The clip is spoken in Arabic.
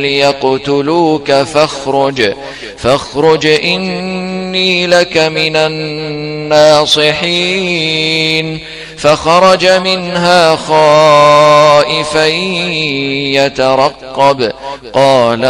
ليقتلوك فاخرج إني لك من الناصحين. فخرج منها خائفا يترقب قال